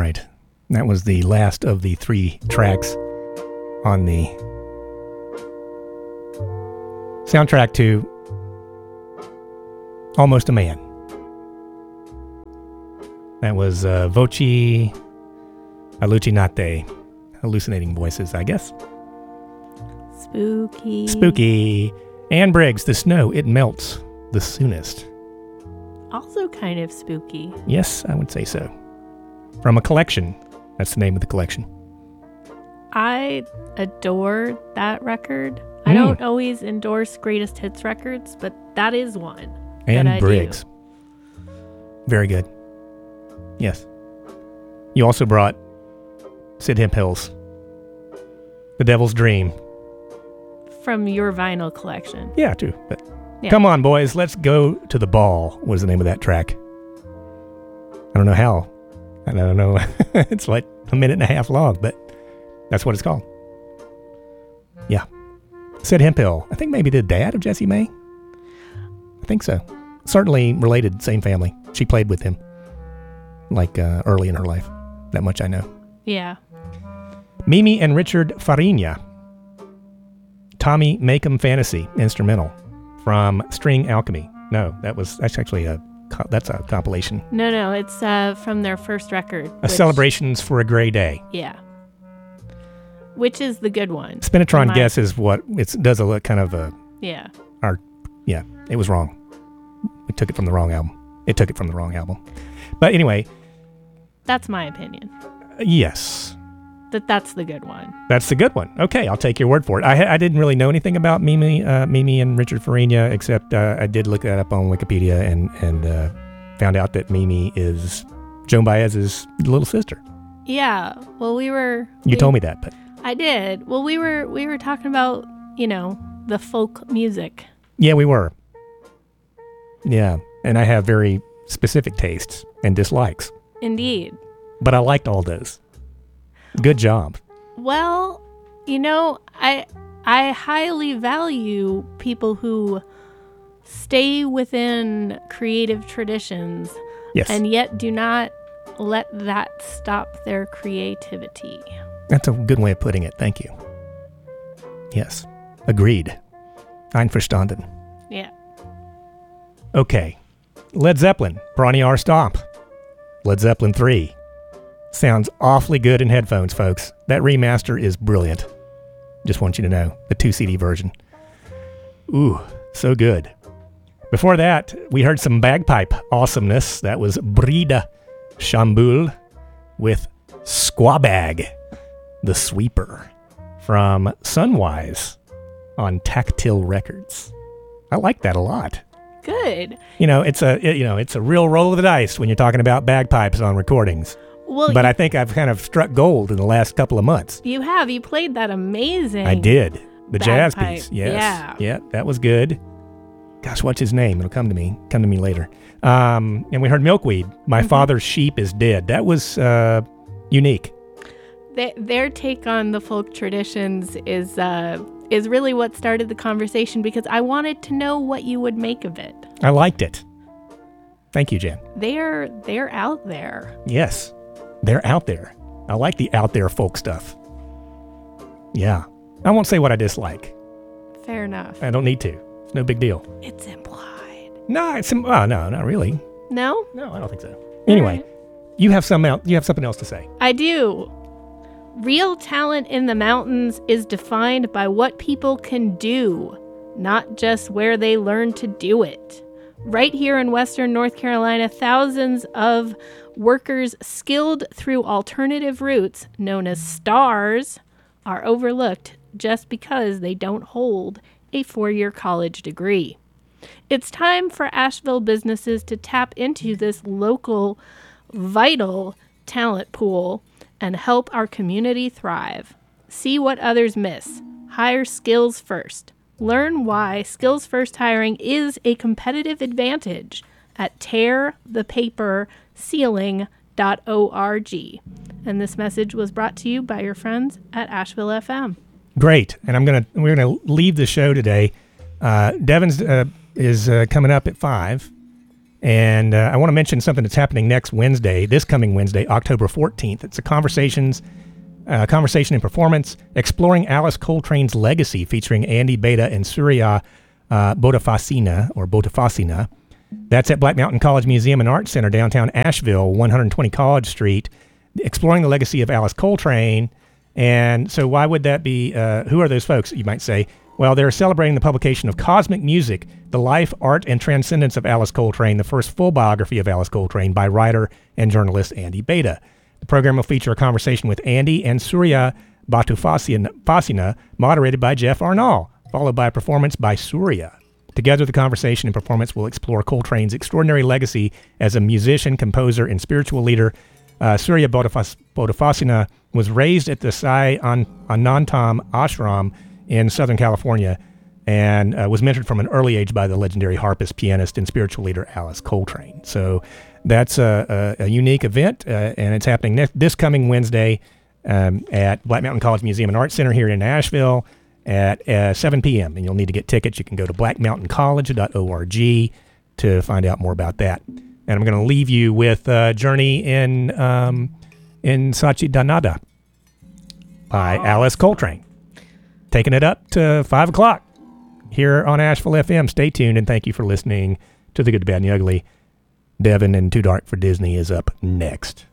right. That was the last of the 3 tracks on the soundtrack to Almost a Man. That was Voci Allucinate. Hallucinating voices, I guess. Spooky. Anne Briggs, The Snow, It Melts the Soonest. Also kind of spooky. Yes, I would say so. From a collection. That's the name of the collection. I adore that record. I don't always endorse greatest hits records, but that is one. Anne Briggs. Very good. Yes. You also brought Sid Hemphill's The Devil's Dream. From your vinyl collection. Yeah, too. But Come on, boys, let's go to the ball was the name of that track. I don't know how. I don't know. It's like a minute and a half long, but that's what it's called. Yeah. Sid Hemphill. I think maybe the dad of Jessie May. I think so. Certainly related, same family. She played with him like early in her life. That much I know. Yeah. Mimi and Richard Farina. Tommy Makem Fantasy instrumental from String Alchemy. No, that's actually that's a compilation. No, it's from their first record. Celebrations for a Gray Day. Yeah. Which is the good one. Spinatron Guess is what it does a kind of a... Yeah. It was wrong. We took it from the wrong album. But anyway. That's my opinion. Yes. That's the good one. That's the good one. Okay, I'll take your word for it. I didn't really know anything about Mimi and Richard Farina, except I did look that up on Wikipedia and found out that Mimi is Joan Baez's little sister. Yeah. Well, You told me that, but I did. Well, we were talking about, the folk music. Yeah, we were. Yeah, and I have very specific tastes and dislikes. Indeed. But I liked all those. Good job. Well, I highly value people who stay within creative traditions. Yes. And yet do not let that stop their creativity. That's a good way of putting it. Thank you. Yes. Agreed. Einverstanden. Yeah. Okay. Led Zeppelin, Brawny R. Stomp. Led Zeppelin 3. Sounds awfully good in headphones, folks. That remaster is brilliant. Just want you to know. The 2 CD version. Ooh, so good. Before that, we heard some bagpipe awesomeness. That was Brida Chambul with Squabag, the Sweeper, from Sunwise on Tactile Records. I like that a lot. Good. It's a real roll of the dice when you're talking about bagpipes on recordings. Well, but I think I've kind of struck gold in the last couple of months. You have. You played that amazing. I did. The jazz bagpipe. piece. Yes. Yeah. Yeah, that was good. Gosh, what's his name? It'll come to me later. And we heard Milkweed. My Father's Sheep is Dead. That was unique. Their take on the folk traditions is really what started the conversation because I wanted to know what you would make of it. I liked it. Thank you, Jan. They're out there. Yes, they're out there. I like the out there folk stuff. Yeah. I won't say what I dislike. Fair enough. I don't need to. It's no big deal. It's implied. No, no, not really. No? No, I don't think so. Anyway, right. You have something else to say. I do. Real talent in the mountains is defined by what people can do, not just where they learn to do it. Right here in Western North Carolina, thousands of workers skilled through alternative routes, known as STARS, are overlooked just because they don't hold a 4-year college degree. It's time for Asheville businesses to tap into this local, vital talent pool and help our community thrive. See what others miss. Hire skills first. Learn why skills first hiring is a competitive advantage at tearthepaperceiling.org. And this message was brought to you by your friends at Asheville FM. Great. And we're gonna leave the show today. Devin's is coming up at 5, And I want to mention something that's happening this coming Wednesday, October 14th. It's a conversation and performance exploring Alice Coltrane's legacy, featuring Andy Beta and Surya Botafasina. That's at Black Mountain College Museum and Art Center, downtown Asheville, 120 College Street, exploring the legacy of Alice Coltrane. And so why would that be? Who are those folks, you might say? Well, they're celebrating the publication of Cosmic Music, The Life, Art, and Transcendence of Alice Coltrane, the first full biography of Alice Coltrane by writer and journalist Andy Beta. The program will feature a conversation with Andy and Surya Botafasina, moderated by Jeff Arnall, followed by a performance by Surya. Together, the conversation and performance will explore Coltrane's extraordinary legacy as a musician, composer, and spiritual leader. Surya Botafasina was raised at the Sai Anantam Ashram in Southern California and was mentored from an early age by the legendary harpist, pianist, and spiritual leader Alice Coltrane. So that's a unique event, and it's happening this coming Wednesday at Black Mountain College Museum and Art Center here in Nashville at 7 p.m. And you'll need to get tickets. You can go to blackmountaincollege.org to find out more about that. And I'm going to leave you with Journey in Satchidananda by Alice Coltrane. Taking it up to 5 o'clock here on Asheville FM. Stay tuned, and thank you for listening to The Good, the Bad, and the Ugly. Devin and Too Dark for Disney is up next.